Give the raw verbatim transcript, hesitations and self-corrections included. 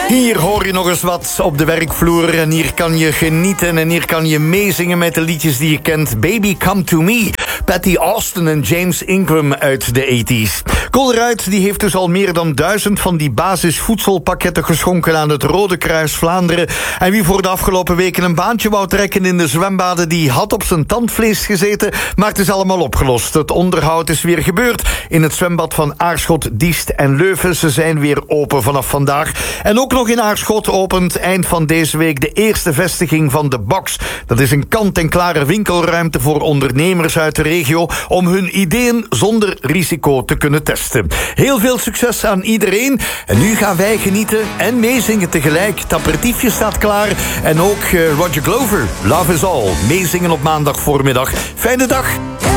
Hier hoor je nog eens wat op de werkvloer en hier kan je genieten en hier kan je meezingen met de liedjes die je kent. Baby Come To Me, Patty Austin en James Ingram uit de tachtiger. Colruyt die heeft dus al meer dan duizend van die basisvoedselpakketten geschonken aan het Rode Kruis Vlaanderen. En wie voor de afgelopen weken een baantje wou trekken in de zwembaden, die had op zijn tandvlees gezeten, maar het is allemaal opgelost. Het onderhoud is weer gebeurd in het zwembad van Aarschot, Diest en Leuven. Ze zijn weer open vanaf vandaag. En ook nog in Aarschot opent eind van deze week de eerste vestiging van de Box. Dat is een kant-en-klare winkelruimte voor ondernemers uit de regio om hun ideeën zonder risico te kunnen testen. Heel veel succes aan iedereen. En nu gaan wij genieten en meezingen tegelijk. Het aperitiefje staat klaar. En ook uh, Roger Glover, Love Is All. Meezingen op maandag voormiddag. Fijne dag.